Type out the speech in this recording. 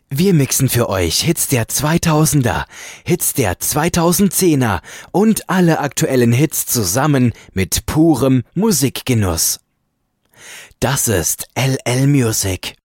Wir mixen für euch Hits der 2000er, Hits der 2010er und alle aktuellen Hits zusammen mit purem Musikgenuss. Das ist LL Music.